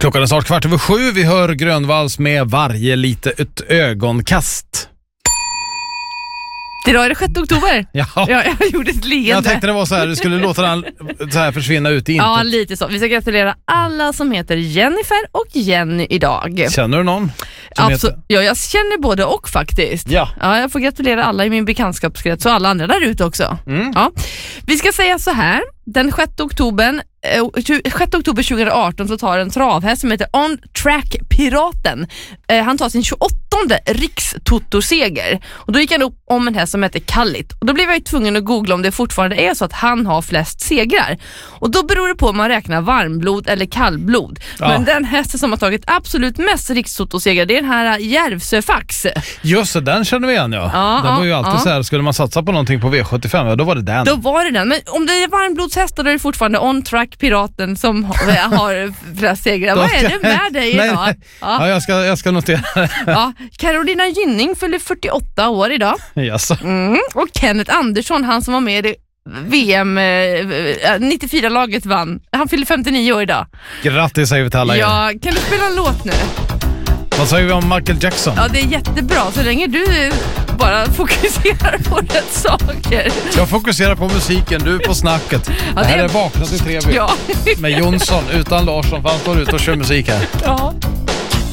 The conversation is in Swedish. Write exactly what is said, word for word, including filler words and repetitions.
Klockan är snart kvart över sju. Vi hör Grönvalls med varje lite ett ögonkast. Idag är det sjätte oktober. Ja. Ja, jag gjorde ett leende. Jag tänkte det var så här, du skulle låta den så här försvinna ut i intet. Ja, lite så. Vi ska gratulera alla som heter Jennifer och Jenny idag. Känner du någon? Absolut. Heter... Ja, jag känner både och faktiskt. Ja. Ja, jag får gratulera alla i min bekantskapskrets och alla andra där ute också. Mm. Ja. Vi ska säga så här, den sjätte oktober, sjätte oktober tjugoarton så tar en travhäst som heter On Track Piraten. Eh, han tar sin tjugoåttonde rikstotoseger. Och då gick han upp om en häst som heter Kallit. Och då blev jag ju tvungen att googla om det fortfarande är så att han har flest segrar. Och då beror det på om man räknar varmblod eller kallblod. Ja. Men den hästen som har tagit absolut mest rikstotoseger, det är den här Järvsöfax. Just det, den känner vi igen, ja. ja den var ju alltid ja. så här, skulle man satsa på någonting på V sjuttiofem, ja, då var det den. Då var det den, men om det är varmblodshästar då är det fortfarande On Track Piraten som har flest segrar. Vad är det med dig idag? Nej, nej. Ja. ja, jag ska, jag ska notera. Ja, Carolina Gynning fyller fyrtioåtta år idag. Jaså. Mm. Och Kenneth Andersson, han som var med i V M eh, nittiofyra-laget vann. Han fyller femtionio år idag. Grattis säger vi till alla. Ja, kan du spela en låt nu? Vad säger vi om Michael Jackson? Ja, det är jättebra. Så länge du bara fokuserar på rätt saker. Jag fokuserar på musiken, du på snacket. Ja, det här är, är Vakna till trevligt. Ja. Med Jonsson utan Larsson, för han står ute och kör musik här. Ja.